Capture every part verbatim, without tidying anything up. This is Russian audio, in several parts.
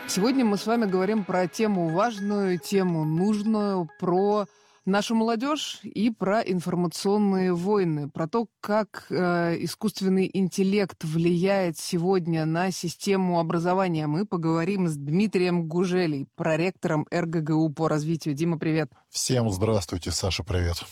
Сегодня мы с вами говорим про тему важную, тему нужную, про нашу молодежь и про информационные войны, про то, как э, искусственный интеллект влияет сегодня на систему образования. Мы поговорим с Дмитрием Гужелей, проректором эр гэ гэ у по развитию. Дима, привет. Всем здравствуйте, Саша, привет.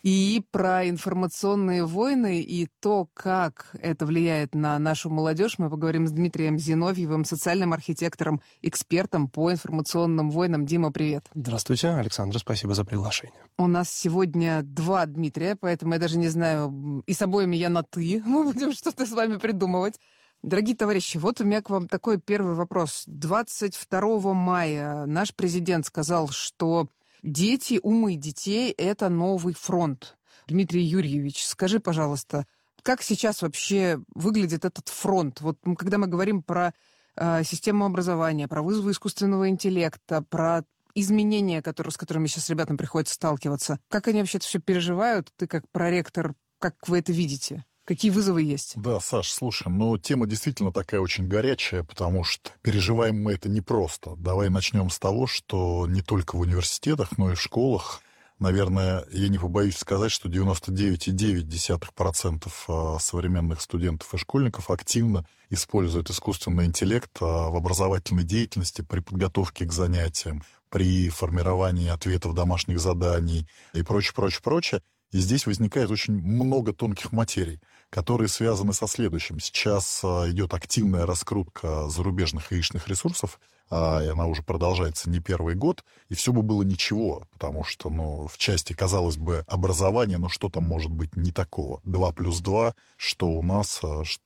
И про информационные войны и то, как это влияет на нашу молодежь, мы поговорим с Дмитрием Зиновьевым, социальным архитектором, экспертом по информационным войнам. Дима, привет. Здравствуйте, Александра, спасибо за приглашение. У нас сегодня два Дмитрия, поэтому я даже не знаю, и с обоими я на «ты». Мы будем что-то с вами придумывать. Дорогие товарищи, вот у меня к вам такой первый вопрос. двадцать второго мая наш президент сказал, что дети, умы детей – это новый фронт. Дмитрий Юрьевич, скажи, пожалуйста, как сейчас вообще выглядит этот фронт? Вот когда мы говорим про э, систему образования, про вызовы искусственного интеллекта, про изменения, которые, с которыми сейчас ребятам приходится сталкиваться, как они вообще это все переживают? Ты как проректор, как вы это видите? Какие вызовы есть? Да, Саш, слушай, ну тема действительно такая очень горячая, потому что переживаем мы это непросто. Давай начнем с того, что не только в университетах, но и в школах, наверное, я не побоюсь сказать, что девяносто девять целых девять десятых процента современных студентов и школьников активно используют искусственный интеллект в образовательной деятельности при подготовке к занятиям, при формировании ответов домашних заданий и прочее, прочее, прочее. И здесь возникает очень много тонких материй, которые связаны со следующим. Сейчас идет активная раскрутка зарубежных яичных ресурсов, и она уже продолжается не первый год, и все бы было ничего, потому что, ну, в части, казалось бы, образования, ну, что там может быть не такого? Два плюс два, что у нас,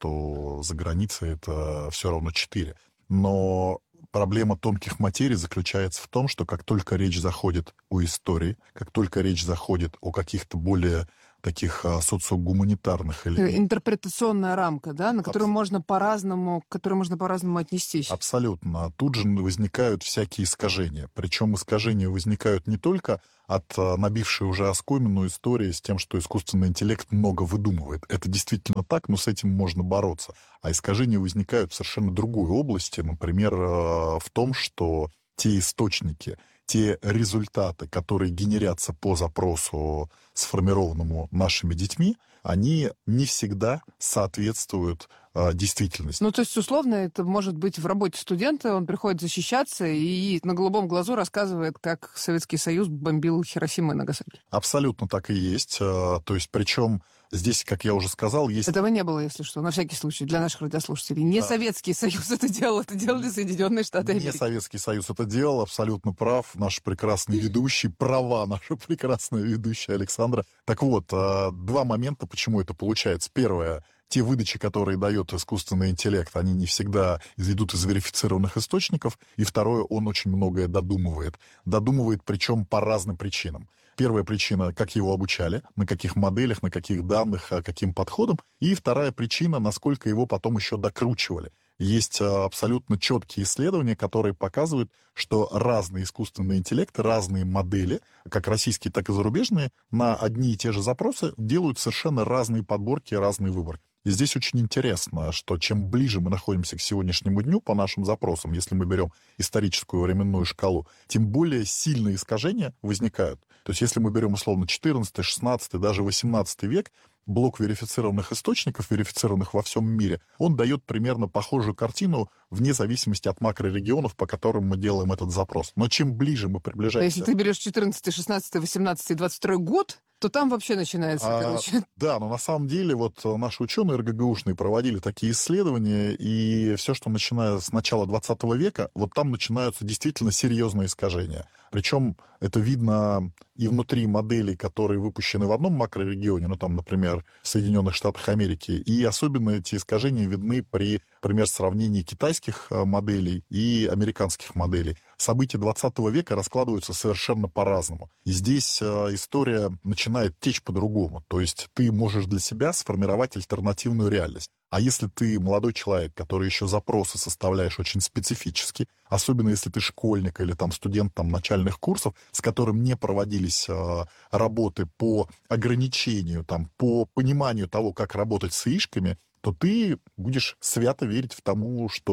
что за границей, это все равно четыре. Но проблема тонких материй заключается в том, что как только речь заходит о истории, как только речь заходит о каких-то более таких а, социогуманитарных или... Интерпретационная рамка, да, на которую Абс... можно по-разному, к которой можно по-разному отнестись. Абсолютно. Тут же возникают всякие искажения. Причем искажения возникают не только от а, набившей уже оскомину истории с тем, что искусственный интеллект много выдумывает. Это действительно так, но с этим можно бороться. А искажения возникают в совершенно другой области. Например, а, в том, что те источники, те результаты, которые генерятся по запросу, сформированному нашими детьми, они не всегда соответствуют а, действительности. Ну, то есть, условно, это может быть в работе студента, он приходит защищаться и на голубом глазу рассказывает, как Советский Союз бомбил Хиросиму и Нагасаки. Абсолютно так и есть. А, то есть, причем здесь, как я уже сказал, есть... Этого не было, если что, на всякий случай, для наших радиослушателей. Не а... Советский Союз это делал, это делали Соединенные Штаты Америки. Не Советский Союз это делал, абсолютно прав. Наш прекрасный ведущий, права наша прекрасная ведущая Александра. Так вот, два момента, почему это получается. Первое. Те выдачи, которые дает искусственный интеллект, они не всегда идут из верифицированных источников. И второе, он очень многое додумывает. Додумывает, причем по разным причинам. Первая причина, как его обучали, на каких моделях, на каких данных, каким подходом. И вторая причина, насколько его потом еще докручивали. Есть абсолютно четкие исследования, которые показывают, что разные искусственные интеллекты, разные модели, как российские, так и зарубежные, на одни и те же запросы делают совершенно разные подборки, разные выборки. И здесь очень интересно, что чем ближе мы находимся к сегодняшнему дню по нашим запросам, если мы берем историческую временную шкалу, тем более сильные искажения возникают. То есть если мы берем условно четырнадцатый, шестнадцатый, даже восемнадцатый век, блок верифицированных источников, верифицированных во всем мире, он дает примерно похожую картину вне зависимости от макрорегионов, по которым мы делаем этот запрос. Но чем ближе мы приближаемся... А если ты берешь четырнадцатый, шестнадцатый, восемнадцатый, двадцать второй год, то там вообще начинается, а, короче. Да, но на самом деле вот наши ученые эр гэ гэ ушные проводили такие исследования, и все, что начиная с начала двадцатого века, вот там начинаются действительно серьезные искажения. Причем это видно и внутри моделей, которые выпущены в одном макрорегионе, ну там, например, в Соединенных Штатах Америки, и особенно эти искажения видны при, например, сравнении китайских моделей и американских моделей. События двадцатого века раскладываются совершенно по-разному. И здесь история начинает течь по-другому. То есть ты можешь для себя сформировать альтернативную реальность. А если ты молодой человек, который еще запросы составляешь очень специфически, особенно если ты школьник или там студент там, начальных курсов, с которым не проводились э, работы по ограничению, там, по пониманию того, как работать с яишками, то ты будешь свято верить в тому, что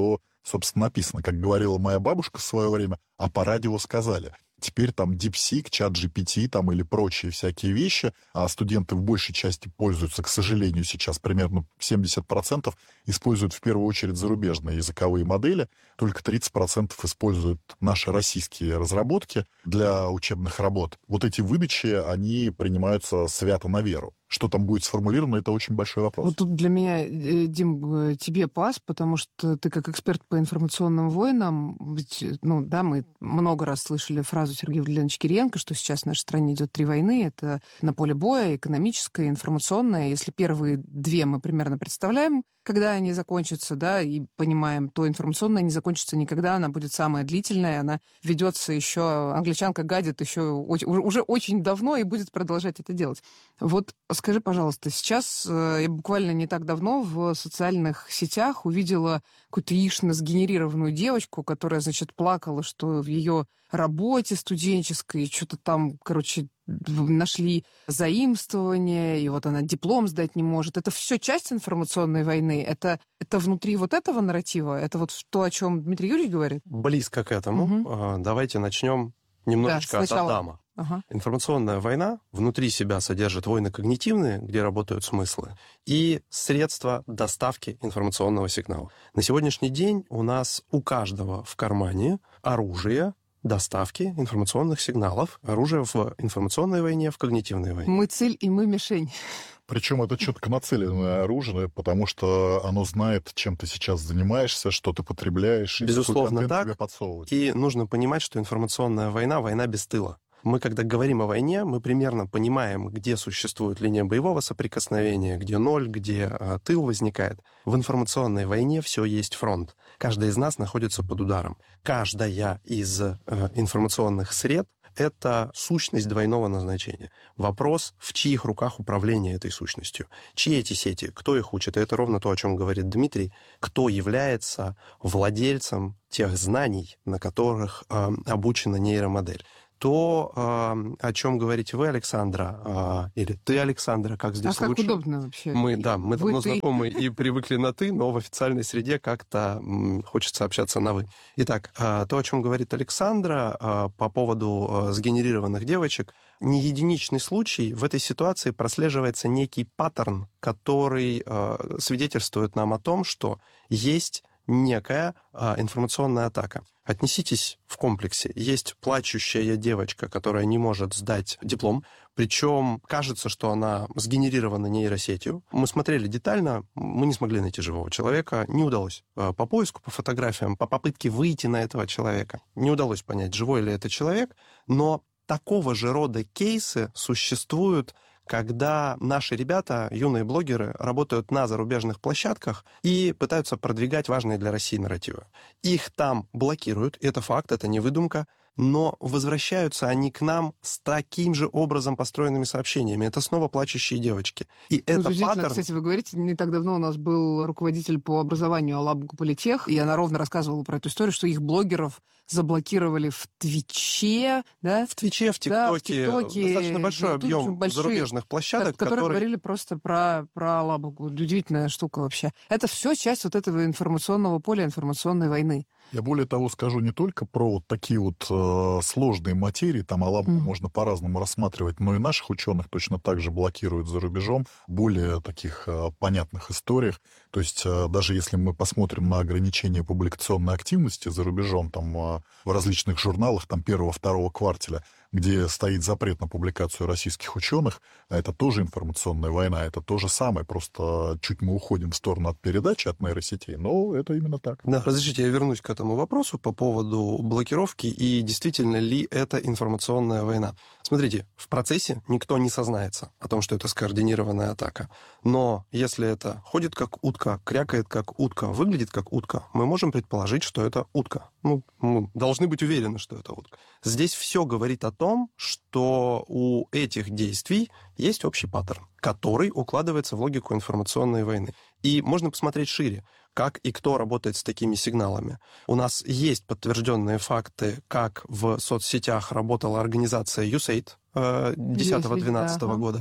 собственно, написано. Как говорила моя бабушка в свое время, а по радио сказали. Теперь там DeepSeek, ChatGPT там, или прочие всякие вещи, а студенты в большей части пользуются, к сожалению, сейчас примерно семьдесят процентов используют в первую очередь зарубежные языковые модели, только тридцать процентов используют наши российские разработки для учебных работ. Вот эти выдачи, они принимаются свято на веру. Что там будет сформулировано, это очень большой вопрос. Вот тут для меня, Дим, тебе пас, потому что ты как эксперт по информационным войнам, ведь, ну да, мы много раз слышали фразу Сергея Владимировича Кириенко, что сейчас в нашей стране идет три войны. Это на поле боя, экономическая, информационная. Если первые две мы примерно представляем, когда они закончатся, да, и понимаем, то информационная не закончится никогда, она будет самая длительная, она ведется еще, англичанка гадит еще уже очень давно и будет продолжать это делать. Вот скажи, пожалуйста, сейчас я буквально не так давно в социальных сетях увидела какую-то яишно сгенерированную девочку, которая, значит, плакала, что в ее работе студенческой что-то там, короче, нашли заимствование, и вот она диплом сдать не может. Это все часть информационной войны? Это, это внутри вот этого нарратива? Это вот то, о чем Дмитрий Юрьевич говорит? Близко к этому. Угу. Давайте начнем немножечко да, от Адама. Ага. Информационная война внутри себя содержит войны когнитивные, где работают смыслы, и средства доставки информационного сигнала. На сегодняшний день у нас у каждого в кармане оружие доставки информационных сигналов. Оружие в информационной войне, в когнитивной войне. Мы цель, и мы мишень. Причем это четко нацеленное оружие, потому что оно знает, чем ты сейчас занимаешься, что ты потребляешь. Безусловно, и так. Тебе подсовывать. И нужно понимать, что информационная война — война без тыла. Мы, когда говорим о войне, мы примерно понимаем, где существует линия боевого соприкосновения, где ноль, где а, тыл возникает. В информационной войне все есть фронт. Каждый из нас находится под ударом. Каждая из а, информационных сред — это сущность двойного назначения. Вопрос, в чьих руках управление этой сущностью. Чьи эти сети, кто их учит? И это ровно то, о чем говорит Дмитрий. Кто является владельцем тех знаний, на которых а, обучена нейромодель. То, о чем говорите вы, Александра, или ты, Александра, как здесь а лучше? А как удобно вообще? Мы, да, мы вы, давно ты. знакомы и привыкли на «ты», но в официальной среде как-то хочется общаться на «вы». Итак, то, о чем говорит Александра по поводу сгенерированных девочек, не единичный случай. В этой ситуации прослеживается некий паттерн, который свидетельствует нам о том, что есть некая а, информационная атака. Отнеситесь в комплексе. Есть плачущая девочка, которая не может сдать диплом, причем кажется, что она сгенерирована нейросетью. Мы смотрели детально, мы не смогли найти живого человека, не удалось. По поиску, по фотографиям, по попытке выйти на этого человека, не удалось понять, живой ли это человек, но такого же рода кейсы существуют, когда наши ребята, юные блогеры, работают на зарубежных площадках и пытаются продвигать важные для России нарративы. Их там блокируют, это факт, это не выдумка, но возвращаются они к нам с таким же образом построенными сообщениями. Это снова плачущие девочки. И ну, это паттерн... Кстати, вы говорите, не так давно у нас был руководитель по образованию Алабуга Политех, и она ровно рассказывала про эту историю, что их блогеров заблокировали в Твиче, да? В Твиче, в ТикТоке. Да, в ТикТоке. Достаточно большой объем большие, зарубежных площадок, которые, которые... говорили просто про, про Алабугу. Удивительная штука вообще. Это все часть вот этого информационного поля, информационной войны. Я более того скажу не только про вот такие вот э, сложные материи, там Алабугу mm. можно по-разному рассматривать, но и наших ученых точно так же блокируют за рубежом в более таких э, понятных историях. То есть э, даже если мы посмотрим на ограничения публикационной активности за рубежом, там э, в различных журналах там первого-второго квартиля, где стоит запрет на публикацию российских ученых, это тоже информационная война, это то же самое, просто чуть мы уходим в сторону от передачи, от нейросетей, но это именно так. Да, разрешите, я вернусь к этому вопросу по поводу блокировки и действительно ли это информационная война. Смотрите, в процессе никто не сознается о том, что это скоординированная атака, но если это ходит как утка, крякает как утка, выглядит как утка, мы можем предположить, что это утка. Ну, мы должны быть уверены, что это утка. Здесь все говорит о том, что у этих действий есть общий паттерн, который укладывается в логику информационной войны. И можно посмотреть шире, как и кто работает с такими сигналами. У нас есть подтвержденные факты, как в соцсетях работала организация ю эйд десятого-двенадцатого года.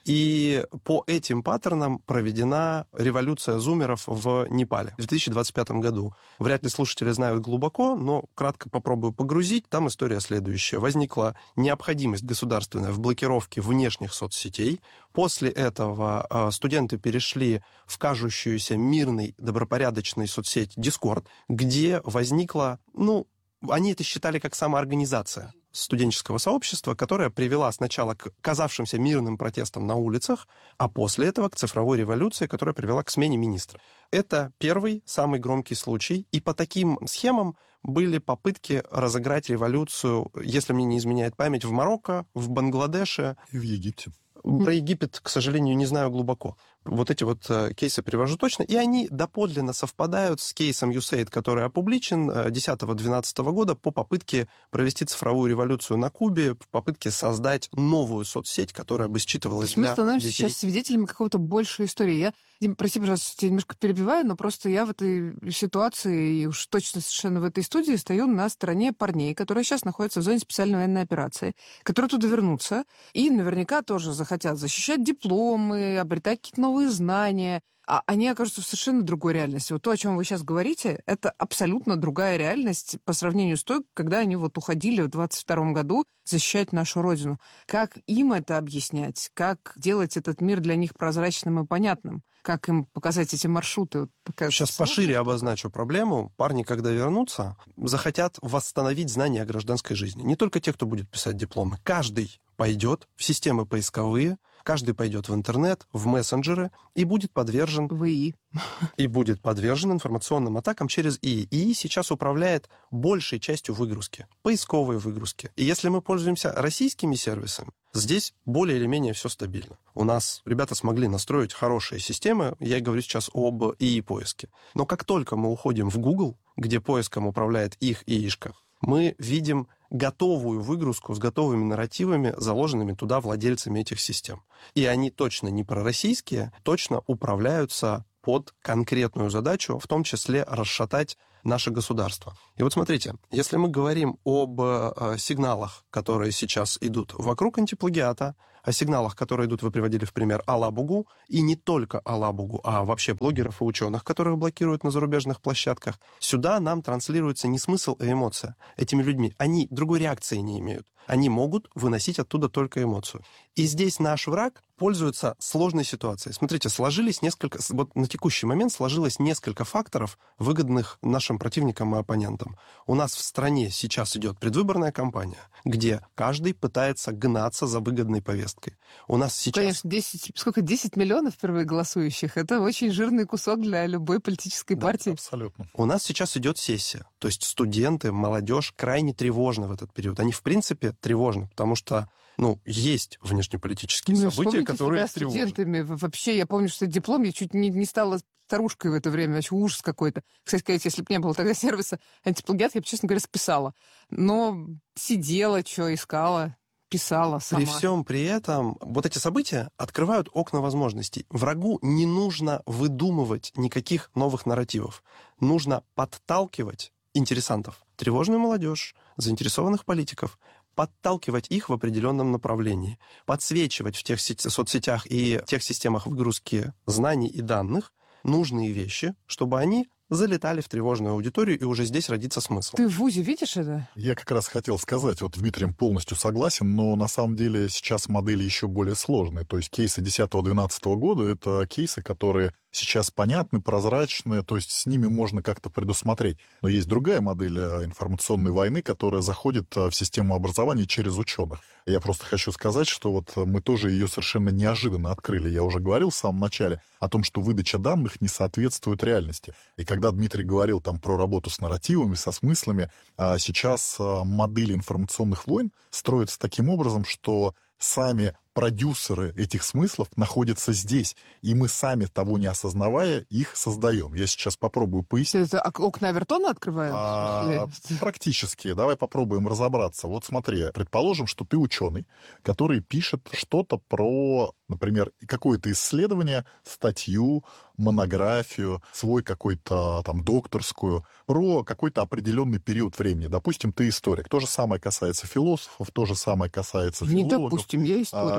И по этим паттернам проведена революция зумеров в Непале в две тысячи двадцать пятом году. Вряд ли слушатели знают глубоко, но кратко попробую погрузить. Там история следующая. Возникла необходимость государственная в блокировке внешних соцсетей. После этого студенты перешли в кажущуюся мирной, добропорядочной соцсеть Discord, где возникла, ну, они это считали как самоорганизация студенческого сообщества, которая привела сначала к казавшимся мирным протестам на улицах, а после этого к цифровой революции, которая привела к смене министра. Это первый, самый громкий случай, и по таким схемам были попытки разыграть революцию, если мне не изменяет память, в Марокко, в Бангладеше. И в Египте. Про Египет, к сожалению, не знаю глубоко. Вот эти вот э, кейсы привожу точно, и они доподлинно совпадают с кейсом ю эс эй ай ди, который опубличен десятого-двенадцатого года по попытке провести цифровую революцию на Кубе, в попытке создать новую соцсеть, которая бы считывалась Мы для становимся детей. сейчас свидетелями какого-то большей истории. Я, Дим, прости, пожалуйста, тебя немножко перебиваю, но просто я в этой ситуации, и уж точно совершенно в этой студии, стою на стороне парней, которые сейчас находятся в зоне специальной военной операции, которые туда вернутся и наверняка тоже захотят защищать дипломы, обретать какие-то новые знания, а они окажутся в совершенно другой реальности. Вот то, о чем вы сейчас говорите, это абсолютно другая реальность по сравнению с той, когда они вот уходили в двадцать втором году защищать нашу Родину. Как им это объяснять? Как делать этот мир для них прозрачным и понятным? Как им показать эти маршруты? Вот такая Сейчас сложная пошире штука. обозначу проблему. Парни, когда вернутся, захотят восстановить знания о гражданской жизни. Не только те, кто будет писать дипломы. Каждый пойдет в системы поисковые, каждый пойдет в интернет, в мессенджеры и будет подвержен ВИИ. и будет подвержен информационным атакам через ИИ. ИИ сейчас управляет большей частью выгрузки, поисковой выгрузки. И если мы пользуемся российскими сервисами, здесь более или менее все стабильно. У нас ребята смогли настроить хорошие системы, я говорю сейчас об ИИ-поиске. Но как только мы уходим в Google, где поиском управляет их ИИшка, мы видим готовую выгрузку с готовыми нарративами, заложенными туда владельцами этих систем. И они точно не пророссийские, точно управляются под конкретную задачу, в том числе расшатать наше государство. И вот смотрите, если мы говорим об э, сигналах, которые сейчас идут вокруг антиплагиата, о сигналах, которые идут, вы приводили в пример Алабугу, и не только Алабугу, а вообще блогеров и ученых, которых блокируют на зарубежных площадках, сюда нам транслируется не смысл, а эмоция. Этими людьми, они другой реакции не имеют. Они могут выносить оттуда только эмоцию. И здесь наш враг пользуется сложной ситуацией. Смотрите, сложились несколько... Вот на текущий момент сложилось несколько факторов, выгодных нашим противникам и оппонентам. У нас в стране сейчас идет предвыборная кампания, где каждый пытается гнаться за выгодной повесткой. У нас сейчас... Конечно, десять, сколько, десять миллионов впервые голосующих. Это очень жирный кусок для любой политической Да, партии. Абсолютно. У нас сейчас идет сессия. То есть студенты, молодежь крайне тревожны в этот период. Они, в принципе, тревожны, потому что, ну, есть внешнеполитические Ну, события, вспомните которые себя тревожат. студентами. Вообще, я помню, что диплом, я чуть не, не стала старушкой в это время. Вообще ужас какой-то. Кстати сказать, если бы не было тогда сервиса антиплагиат, я бы, честно говоря, списала. Но сидела, что, искала, писала сама. При всем при этом вот эти события открывают окна возможностей. Врагу не нужно выдумывать никаких новых нарративов. Нужно подталкивать интересантов, тревожную молодежь, заинтересованных политиков, подталкивать их в определенном направлении, подсвечивать в тех сети- соцсетях и тех системах выгрузки знаний и данных нужные вещи, чтобы они залетали в тревожную аудиторию, и уже здесь родится смысл. Ты в ВУЗе видишь это? Я как раз хотел сказать, вот с Дмитрием полностью согласен, но на самом деле сейчас модели еще более сложные. То есть кейсы десятого-двенадцатого года — это кейсы, которые сейчас понятны, прозрачны, то есть с ними можно как-то предусмотреть. Но есть другая модель информационной войны, которая заходит в систему образования через ученых. Я просто хочу сказать, что вот мы тоже ее совершенно неожиданно открыли. Я уже говорил в самом начале о том, что выдача данных не соответствует реальности. И когда Дмитрий говорил там про работу с нарративами, со смыслами, а сейчас модели информационных войн строятся таким образом, что сами продюсеры этих смыслов находятся здесь, и мы сами, того не осознавая, их создаем. Я сейчас попробую пояснить. Это ок- окна Авертона открывают? А, практически. Давай попробуем разобраться. Вот смотри, предположим, что ты ученый, который пишет что-то про, например, какое-то исследование, статью, монографию, свой какой-то там докторскую, про какой-то определенный период времени. Допустим, ты историк. То же самое касается философов, то же самое касается Не филологов. допустим, я историк. А,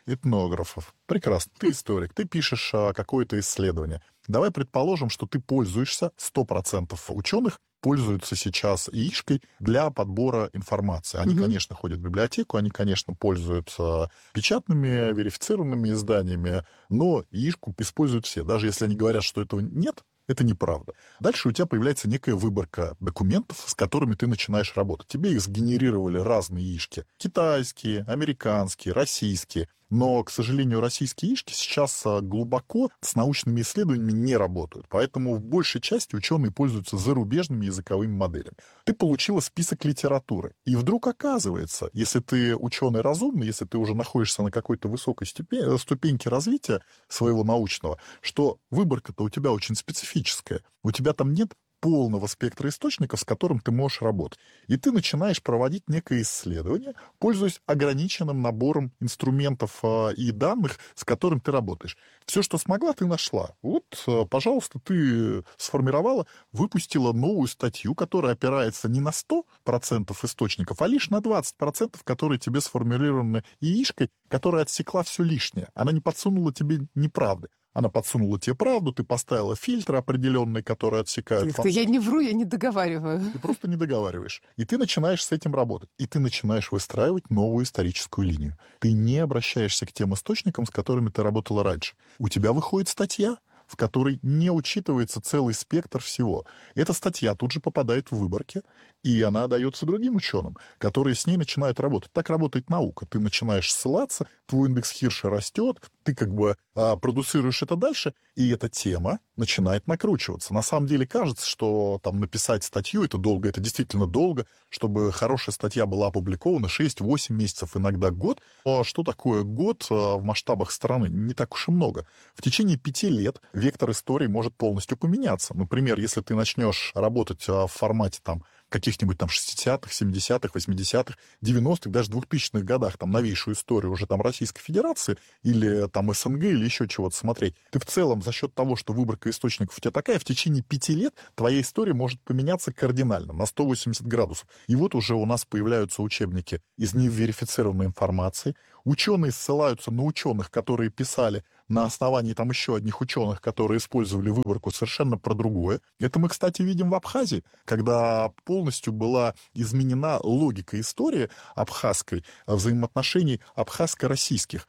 этнографов. Прекрасно. Ты историк, ты пишешь а, какое-то исследование. Давай предположим, что ты пользуешься, сто процентов ученых пользуются сейчас ИИшкой для подбора информации. Они, угу. конечно, ходят в библиотеку, они, конечно, пользуются печатными, верифицированными изданиями, но ИИшку используют все. Даже если они говорят, что этого нет, это неправда. Дальше у тебя появляется некая выборка документов, с которыми ты начинаешь работать. Тебе их сгенерировали разные ИИшки. Китайские, американские, российские. Но, к сожалению, российские ИИшки сейчас глубоко с научными исследованиями не работают. Поэтому в большей части ученые пользуются зарубежными языковыми моделями. Ты получила список литературы. И вдруг оказывается, если ты ученый разумный, если ты уже находишься на какой-то высокой ступени, ступеньке развития своего научного, что выборка-то у тебя очень специфическая. У тебя там нет полного спектра источников, с которым ты можешь работать. И ты начинаешь проводить некое исследование, пользуясь ограниченным набором инструментов э, и данных, с которым ты работаешь. Все, что смогла, ты нашла. Вот, э, пожалуйста, ты сформировала, выпустила новую статью, которая опирается не на сто процентов источников, а лишь на двадцать процентов, которые тебе сформулированы ИИшкой, которая отсекла все лишнее. Она не подсунула тебе неправды. Она подсунула тебе правду, ты поставила фильтры определенные, которые отсекают... Ты, я не вру, я не договариваю. Ты просто не договариваешь. И ты начинаешь с этим работать. И ты начинаешь выстраивать новую историческую линию. Ты не обращаешься к тем источникам, с которыми ты работала раньше. У тебя выходит статья, в которой не учитывается целый спектр всего. Эта статья тут же попадает в выборки, и она дается другим ученым, которые с ней начинают работать. Так работает наука. Ты начинаешь ссылаться, твой индекс Хирша растет, ты как бы а, продуцируешь это дальше, и эта тема начинает накручиваться. На самом деле кажется, что там написать статью — это долго, это действительно долго, чтобы хорошая статья была опубликована шесть-восемь месяцев, иногда год. А что такое год а, в масштабах страны? Не так уж и много. В течение пяти лет вектор истории может полностью поменяться. Например, если ты начнешь работать а, в формате там каких-нибудь там шестидесятых, семидесятых, восьмидесятых, девяностых, даже двухтысячных годах, там, новейшую историю уже там Российской Федерации или там СНГ или еще чего-то смотреть, ты в целом за счет того, что выборка источников у тебя такая, в течение пяти лет твоя история может поменяться кардинально, на сто восемьдесят градусов. И вот уже у нас появляются учебники из неверифицированной информации, ученые ссылаются на ученых, которые писали на основании там еще одних ученых, которые использовали выборку совершенно про другое. Это мы, кстати, видим в Абхазии, когда полностью была изменена логика истории абхазской, взаимоотношений абхазско-российских,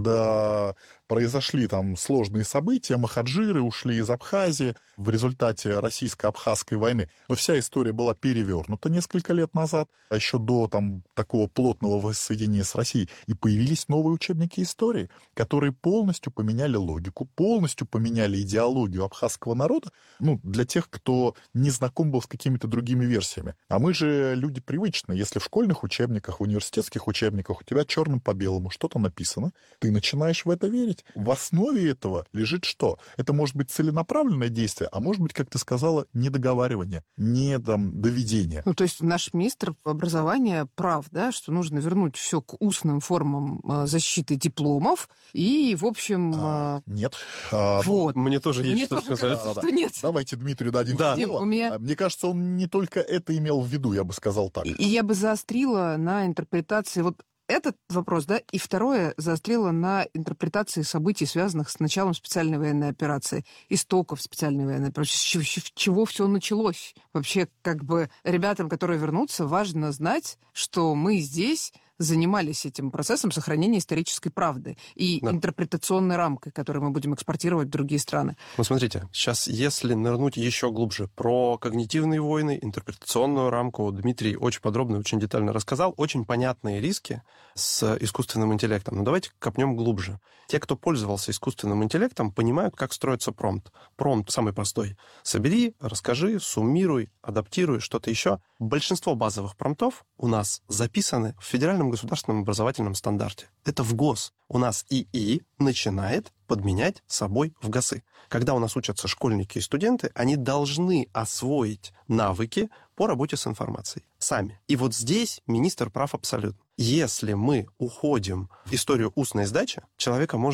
когда произошли там сложные события, махаджиры ушли из Абхазии в результате российско-абхазской войны. Но вся история была перевернута несколько лет назад, а еще до там такого плотного воссоединения с Россией. И появились новые учебники истории, которые полностью поменяли логику, полностью поменяли идеологию абхазского народа, ну, для тех, кто не знаком был с какими-то другими версиями. А мы же люди привычные. Если в школьных учебниках, в университетских учебниках у тебя черным по белому что-то написано, ты начинаешь в это верить. В основе этого лежит что? Это может быть целенаправленное действие, а может быть, как ты сказала, недоговаривание, не там, доведение. Ну, то есть наш министр образования прав, да, что нужно вернуть все к устным формам э, защиты дипломов и, в общем... Э... А, нет. А, вот. Мне тоже есть Мне что тоже сказать. кажется, что нет. Давайте Дмитрию дадим да. слово. У меня... Мне кажется, он не только это имел в виду, я бы сказал так. И я бы заострила на интерпретации вот этот вопрос, да, и второе, заострила на интерпретации событий, связанных с началом специальной военной операции, истоков специальной военной операции, с чего, с чего все началось. Вообще, как бы, ребятам, которые вернутся, важно знать, что мы здесь занимались этим процессом сохранения исторической правды и да. интерпретационной рамкой, которую мы будем экспортировать в другие страны. Ну, смотрите, сейчас, если нырнуть еще глубже про когнитивные войны, интерпретационную рамку, Дмитрий очень подробно, очень детально рассказал, очень понятные риски с искусственным интеллектом. Но давайте копнем глубже. Те, кто пользовался искусственным интеллектом, понимают, как строится промпт. Промпт самый простой. Собери, расскажи, суммируй, адаптируй, что-то еще. Большинство базовых промптов у нас записаны в федеральном государственном образовательном стандарте. Это в ГОС. У нас ИИ начинает подменять собой в ГОСы. Когда у нас учатся школьники и студенты, они должны освоить навыки по работе с информацией сами. И вот здесь министр прав абсолютно. Если мы уходим в историю устной сдачи, человека можно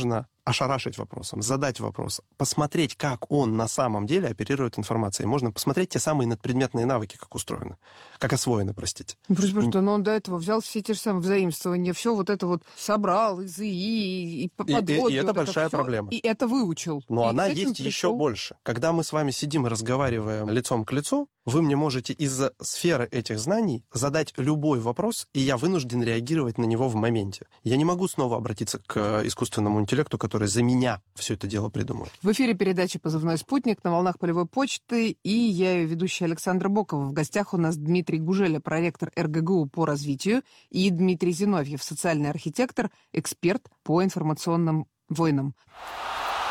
ошарашить вопросом, задать вопрос, посмотреть, как он на самом деле оперирует информацией. Можно посмотреть те самые надпредметные навыки, как устроены, как освоены, простите. Ну, просто, просто, но он до этого взял все те же самые взаимствования, все вот это вот собрал из ИИ, и подводки. И, и, и это вот большая это проблема. И это выучил. Но и она есть пришел. еще больше. Когда мы с вами сидим и разговариваем лицом к лицу, вы мне можете из сферы этих знаний задать любой вопрос, и я вынужден реагировать на него в моменте. Я не могу снова обратиться к искусственному интеллекту, который за меня все это дело придумал. В эфире передача «Позывной спутник» на волнах полевой почты, и я ее ведущая Александра Бокова. В гостях у нас Дмитрий Гужеля, проректор эр гэ гэ у по развитию, и Дмитрий Зиновьев, социальный архитектор, эксперт по информационным войнам.